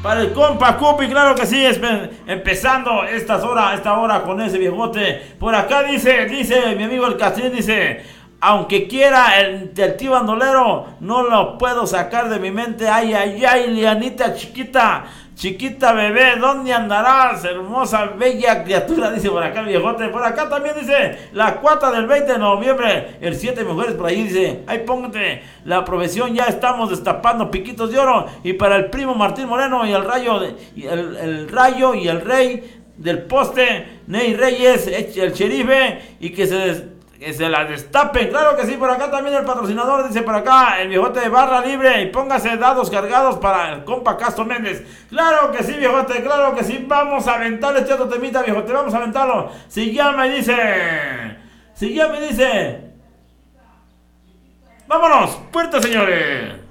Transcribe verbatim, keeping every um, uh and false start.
para el compa Cupi, claro que sí, empezando estas horas, esta hora con ese viejote. Por acá dice, dice mi amigo el Castrín, dice, aunque quiera el, el tío bandolero, no lo puedo sacar de mi mente. Ay, ay, ay, Lianita chiquita, chiquita bebé, ¿dónde andarás? Hermosa, bella criatura, dice por acá el viejote. Por acá también dice, la cuata del veinte de noviembre, el siete mujeres por ahí, dice, ay, póngate la profesión, ya estamos destapando piquitos de oro. Y para el primo Martín Moreno y el rayo, de, y el, el rayo y el rey del poste, Ney Reyes, el sherife, y que se des, que se la destapen, claro que sí. Por acá también el patrocinador dice por acá, el viejote de barra libre, y póngase dados cargados para el compa Castro Méndez. Claro que sí, viejote, claro que sí. Vamos a aventarle este otro temita, viejote, vamos a aventarlo. Si llama y dice, si llama y dice, vámonos, puerta, señores.